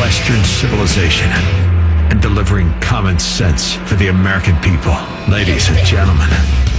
Western civilization and delivering common sense for the American people. Ladies and gentlemen,